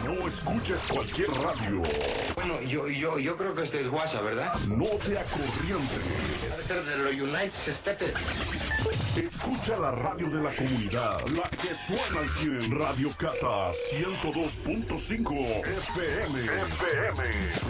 No escuches cualquier radio. Bueno, yo creo que este es WhatsApp, ¿verdad? No te acorrientes. Debe ser de los United States. Escucha la radio de la comunidad, la que suena al 100. Radio Cata 102.5 FM.